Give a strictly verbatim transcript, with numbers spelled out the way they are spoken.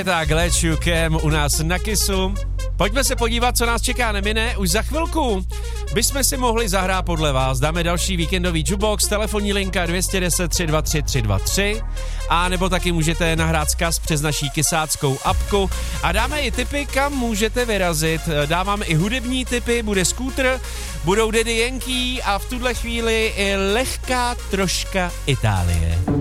Tak, Let You Cam u nás na Kissu. Pojďme se podívat, co nás čeká, nemine. Už za chvilku bychom si mohli zahrát podle vás. Dáme další víkendový jukebox, telefonní linka dvě jedna deset tři dva tři tři dva tři a nebo taky můžete nahrát vzkaz přes naší kysáckou apku a dáme i tipy, kam můžete vyrazit. Dáváme i hudební tipy, bude skútr, budou Daddy Yankee a v tuhle chvíli i lehká troška Itálie.